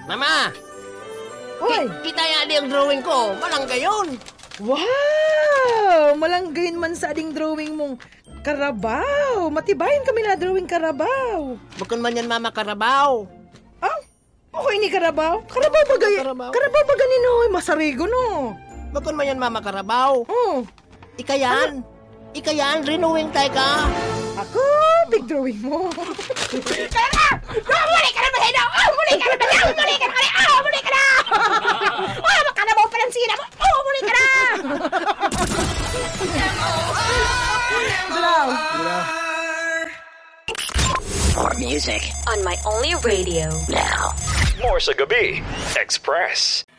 Mama! Hoy! Kita yan ang drawing ko. Malangga yun. Wow! Malanggayin man sa ading drawing mong Karabaw. Matibayan kami na drawing Karabaw. Bukon man yan, Mama, Karabaw. Ah? Okay ni Karabaw? Karabaw ba gaya? Karabaw. Karabaw ba ganino? Masarigo no. Bukon man yan, Mama, Karabaw. Oh. Ika yan. Ika yan, renewing tayo ka. Ako, big drawing mo. Muli ka na! Muli ka na! Muli ka na! Muli ka na! Muli ka na! Makanabaw pa lang sila mo! Muli ka na! More music on my only radio now. More sa gabi. Express.